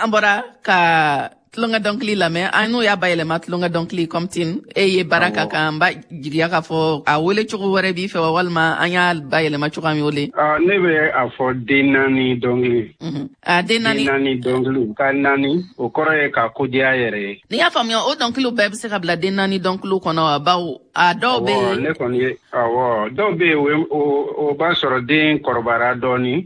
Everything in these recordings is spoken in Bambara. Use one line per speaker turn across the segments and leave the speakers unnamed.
Ambora ka tlonga donkli la me anu ya bayele ma tlonga donkli komtin ye baraka ka mba jigiya ka fo a wele chugo wore bi fe walma anya bayele ma chugo mi wole
ne be a fo denani dongli denani dongli ka nani o kore ka kodiya yere
ni ya famyo o donkli be se ka bla denani donkli kono ba a do be
ne koni awo do be o ba soro den korbara doni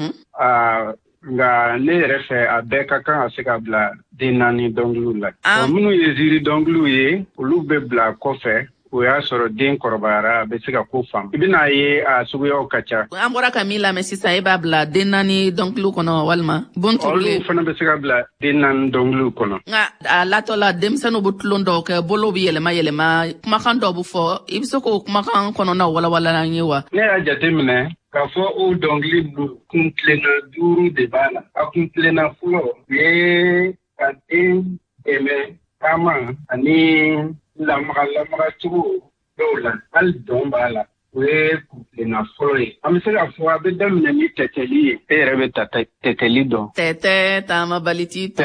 nga ne yɛrɛ fɛ a bɛɛ ka kan a se ka bila den naani dɔnkiliw la minnu ye ziiri dɔnkiliw ye olu bɛ bila kɔfɛ o y'a sɔrɔ den kɔrɔbayara a bɛ se ka ko faamu i bɛna ye a suguyaw ka ca
an bɔra ka min lamɛn sisan e b'a bila den naani dɔnkiliw kɔnɔ walima bonturulen
olu fana bɛ se ka bila den naani dɔnkiliw kɔnɔ
nka a latɔ la denmisɛnninw bɛ tulon dɔw kɛ bolow bɛ yɛlɛma kumakan dɔw bɛ fɔ i bɛ se k'o kumakan kɔnɔna walawala an ye wa
ne y'a jateminɛ k'a fɔ o dɔnkili kun tilenna 5 de b'a la a kun tilenna fɔlɔ u ye ka den dɛmɛ taama ani lamaga cogo dɔw la hali dɔn b'a la o ye kun tilenna fɔlɔ ye an bɛ se k'a fɔ a bɛ daminɛ ni tɛtɛli ye e yɛrɛ bɛ tɛtɛli dɔn
tɛtɛ taamabali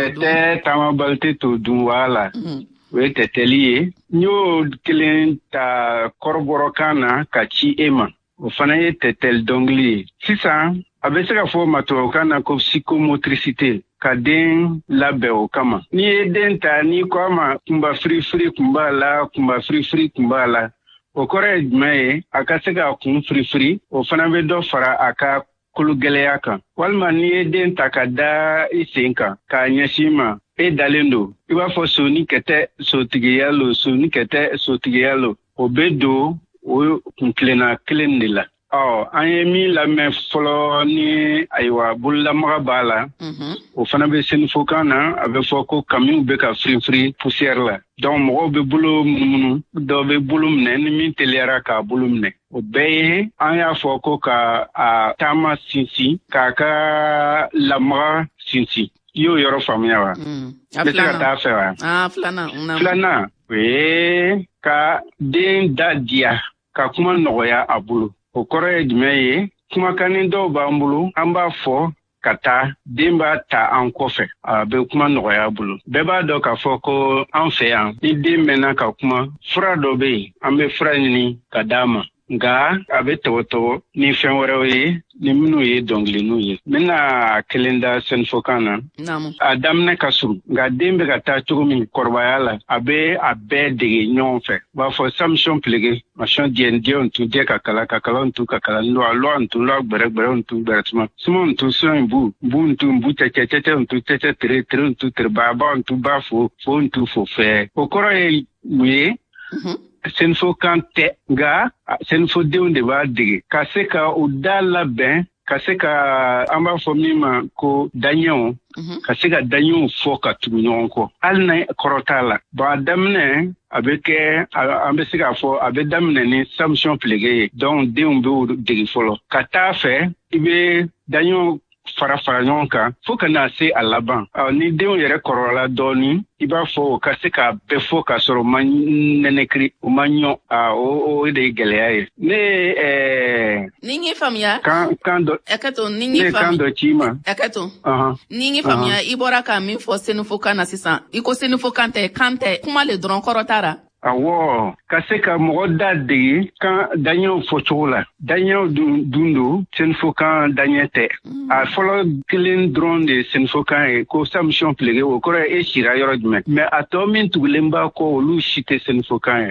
tɛ t'o dun wala o ye tɛtɛli ye n y'o kelen ta kɔrɔbɔrɔkan na ka ci e ma o fana ye tɛtɛli dɔnkili ye sisan a bɛ se ka fɔ ma tubabukan na ko psychomotricité ka den labɛn o kama n'i ye den ta n'i ko a ma kunba firifiri kun b'a la kunba firifiri kun b'a la o kɔrɔ ye jumɛn ye a ka se ka kun firifiri o fana bɛ dɔ fara a ka kologɛlɛya kan walima n'i ye den ta ka da i sen kan k'a ɲɛsin ma e dalen don i b'a fɔ soni kɛ tɛ sotigiya lo soni kɛ tɛ sotigiya lo o bɛ don o kuntilenna kelen de la an ye min lamɛn fɔlɔ ni ayiwa bololamaga b'a la o fana bɛ senifokan na a bɛ fɔ ko kamiw bɛ ka firifiri poussière la donc mɔgɔw bɛ bolo munumunu dɔw bɛ bolo minɛ ni min teliyara k'a bolo minɛ o bɛɛ ye an y'a fɔ ko ka a taama sinsin k'a ka lamaga sinsin i y'o yɔrɔ faamuya wa n bɛ se ka taa fɛ wa filanan o ye ka den da diya ka kuma nɔgɔya a bolo o kɔrɔ ye jumɛn ye kumakanni dɔw b'an bolo an b'a fɔ ka taa den b'a ta an kɔfɛ a bɛ kuma nɔgɔya a bolo bɛɛ b'a dɔn k'a fɔ ko an fɛ yan ni den mɛnna ka kuma fura dɔ bɛ yen an bɛ fura ɲini ka d'a ma nka a bɛ tɔgɔtɔgɔ ni fɛn wɛrɛw ye ni minnu ye dɔnkiliniw ye n bɛna kelen da sɛnɛfɔkan na a daminɛ ka surun nka den bɛ ka taa cogo min kɔrɔbaya la a bɛ a bɛɛ dege ɲɔgɔn fɛ u b'a fɔ samson pilege masɔn diɲɛ ntu diɲɛ ka kala ntu ka kala lɔ ntu lɔ gbɛrɛgbɛrɛ ntu gbɛrɛtuma suma ntu sɔn bu ntu bu tɛtɛ ntu tɛtɛ tere ntu tere baaba ntu ba fo ntu fo fɛ o kɔrɔ ye mun ye sɛnɛfɔkan tɛ nka sɛnɛfɔdenw de b'a dege ka se ka o da labɛn ka se ka an b'a fɔ min ma ko daɲɛw ka se ka daɲɛw fɔ ka tugu ɲɔgɔn kɔ hali na kɔrɔ t'a la bon a daminɛ a bɛ kɛ an bɛ se k'a fɔ a bɛ daminɛ ni samson pilege ye donc denw bɛ dege fɔlɔ ka taa fɛ i bɛ daɲɛw fara ɲɔgɔn kan fo ka na se a laban ni denw yɛrɛ kɔrɔla dɔɔni i b'a fɔ o ka se k'a bɛɛ fɔ k'a sɔrɔ o ma nɛnɛkiri o ma ɲɔ o de ye gɛlɛya ye ne
ni n ye faamuya
kan dɔ kan dɔ ci ma
ni n ye faamuya i bɔra ka min fɔ sɛnɛfokan na sisan i ko sɛnɛfokan tɛ kan tɛ kuma le dɔrɔn kɔrɔ t'a ra
awɔ ka se ka mɔgɔ da dege kan daɲɛw fɔcogo la daɲɛw dun don sɛnɛfokan daɲɛ tɛ a fɔlɔ kelen dɔrɔn de ye sɛnɛfokan ye ko samson pilege o kɔrɔ ye e sira yɔrɔ jumɛn mɛ a tɔ min tugulen b'a kɔ olu si tɛ sɛnɛfokan ye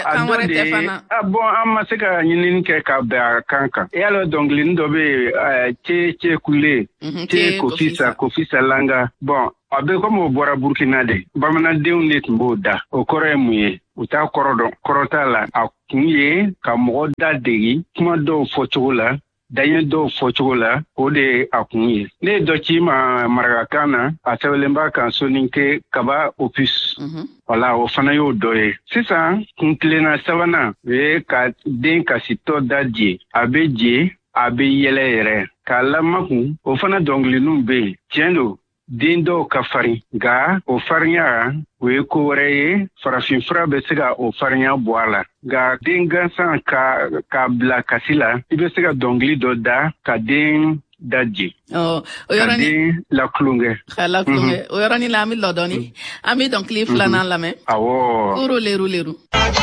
an ma se ka ɲinini kɛ ka bɛn a kan e y'a lɔ dɔnkilini dɔ bɛ yen cɛ kule cɛ kofisa langa a bɛ komi o bɔra burukina de bamanandenw de tun b'o da o kɔrɔ ye mun ye u t'a kɔrɔ dɔn kɔrɔ t'a la a kun ye ka mɔgɔ da degi kuma dɔw fɔcogo la daɲɛ dɔw fɔcogo la o de ye a kun ye ne ye dɔ ci ma marakakan na a sɛbɛnlen b'a kan soninke kaba opus wala o fana y'o dɔ ye sisan kun tilenna sabanan o ye ka den kasitɔ da je a bɛ je a bɛ yɛlɛ yɛrɛ k'a lamakun o fana dɔnkiliniw bɛ yen tiɲɛ don den dɔw ka farin nka o farinya o ye ko wɛrɛ ye farafinfura bɛ se ka o farinya bɔ a la nka den gansan k'a bila kasi la i bɛ se ka dɔnkili dɔ da ka den daji.
Oh, oyorani
la klunge.
La klunge. Oyorani la mi lodoni. Ami donc li flanan la me.
Awo.
Kuru leru.